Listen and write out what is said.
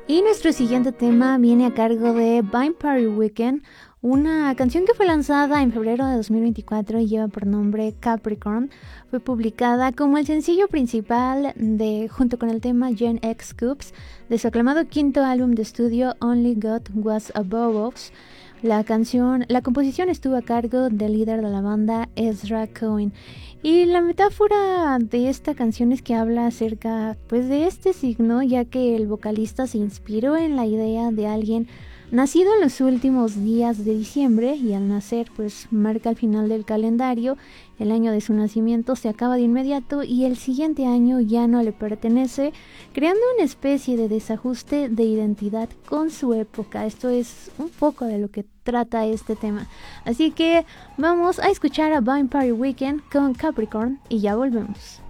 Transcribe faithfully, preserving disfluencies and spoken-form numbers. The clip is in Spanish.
Y nuestro siguiente tema viene a cargo de Vampire Weekend, una canción que fue lanzada en febrero de dos mil veinticuatro y lleva por nombre Capricorn. Fue publicada como el sencillo principal de, junto con el tema Gen X Coops, de su aclamado quinto álbum de estudio Only God Was Above Us. La canción, la composición estuvo a cargo del líder de la banda, Ezra Cohen. Y la metáfora de esta canción es que habla acerca, pues, de este signo, ya que el vocalista se inspiró en la idea de alguien nacido en los últimos días de diciembre, y al nacer pues marca el final del calendario. El año de su nacimiento se acaba de inmediato y el siguiente año ya no le pertenece, creando una especie de desajuste de identidad con su época. Esto es un poco de lo que trata este tema, así que vamos a escuchar a Vampire Weekend con Capricorn y ya volvemos.